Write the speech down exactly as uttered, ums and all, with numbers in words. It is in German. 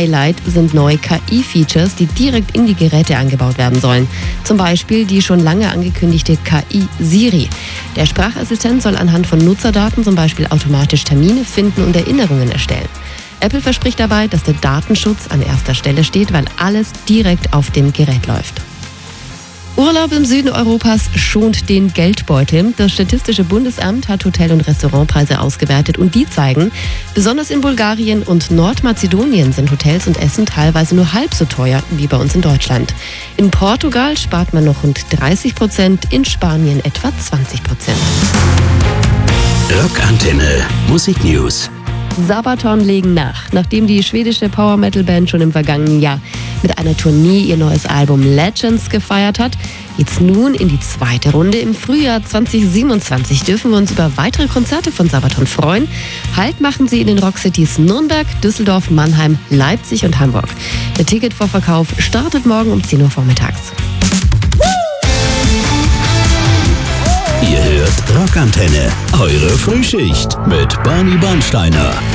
Highlight sind neue K I-Features, die direkt in die Geräte eingebaut werden sollen. Zum Beispiel die schon lange angekündigte K I Siri. Der Sprachassistent soll anhand von Nutzerdaten zum Beispiel automatisch Termine finden und Erinnerungen erstellen. Apple verspricht dabei, dass der Datenschutz an erster Stelle steht, weil alles direkt auf dem Gerät läuft. Urlaub im Süden Europas schont den Geldbeutel. Das Statistische Bundesamt hat Hotel- und Restaurantpreise ausgewertet und die zeigen, besonders in Bulgarien und Nordmazedonien sind Hotels und Essen teilweise nur halb so teuer wie bei uns in Deutschland. In Portugal spart man noch rund dreißig Prozent, in Spanien etwa zwanzig Prozent. Rockantenne Musiknews. Sabaton legen nach. Nachdem die schwedische Power-Metal-Band schon im vergangenen Jahr mit einer Tournee ihr neues Album Legends gefeiert hat, geht's nun in die zweite Runde. Im Frühjahr zwanzig siebenundzwanzig dürfen wir uns über weitere Konzerte von Sabaton freuen. Halt machen sie in den Rockcities Nürnberg, Düsseldorf, Mannheim, Leipzig und Hamburg. Der Ticketvorverkauf startet morgen um zehn Uhr vormittags. Ihr hört Rockantenne, eure Frühschicht mit Barney Bernsteiner.